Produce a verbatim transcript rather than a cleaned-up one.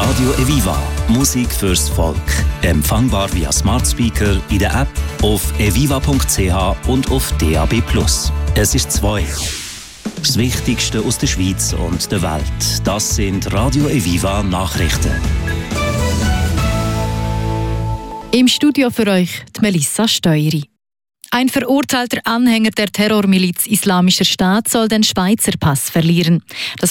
Radio Eviva. Musik fürs Volk. Empfangbar via Smart Speaker, in der App, auf eviva punkt c h und auf D A B plus. Es ist zwei. Das Wichtigste aus der Schweiz und der Welt. Das sind Radio Eviva Nachrichten. Im Studio für euch die Melissa Steueri. Ein verurteilter Anhänger der Terrormiliz Islamischer Staat soll den Schweizer Pass verlieren. Das